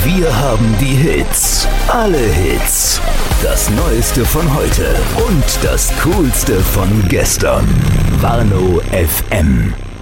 Wir haben die Hits. Alle Hits. Das Neueste von heute und das Coolste von gestern. Warnow FM.